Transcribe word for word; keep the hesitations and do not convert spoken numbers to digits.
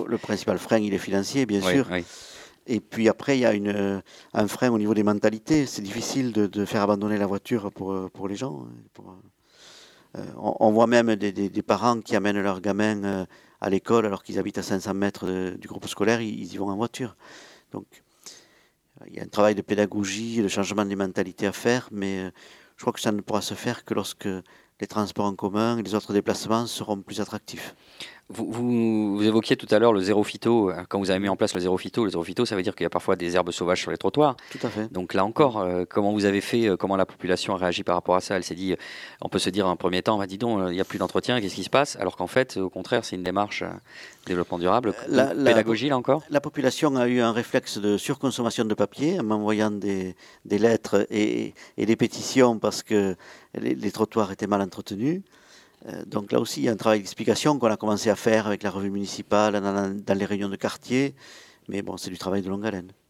le principal frein, il est financier, bien Oui, sûr. oui. Et puis après, il y a une, un frein au niveau des mentalités. C'est difficile de, de faire abandonner la voiture pour, pour les gens. Pour, euh, on, on voit même des, des, des parents qui amènent leurs gamins euh, à l'école alors qu'ils habitent à cinq cents mètres de- du groupe scolaire, ils, ils y vont en voiture. Donc il y a un travail de pédagogie, de changement des mentalités à faire, mais euh, je crois que ça ne pourra se faire que lorsque les transports en commun et les autres déplacements seront plus attractifs. Vous, vous, vous évoquiez tout à l'heure le zéro phyto. euh, Quand vous avez mis Mhm. en place le zéro phyto, le zéro phyto, ça veut dire qu'il y a parfois des herbes sauvages sur les trottoirs. Tout à fait. Donc là Mhm. encore, euh, comment vous avez fait, euh, comment la population a réagi par rapport à ça? Elle s'est dit, euh, on peut se dire en premier temps, bah, dis donc, euh, il n'y a plus d'entretien, qu'est-ce qui se passe? Alors qu'en fait, au contraire, c'est une démarche euh, développement durable, de La, la, pédagogie là encore? la population a eu un réflexe de surconsommation de papier en m'envoyant des, des lettres et, et des pétitions parce que les, les trottoirs étaient mal entretenus. Euh, donc là aussi, il y a un travail d'explication qu'on a commencé à faire avec la revue municipale, dans, dans les réunions de quartier. Mais bon, c'est du travail de longue haleine.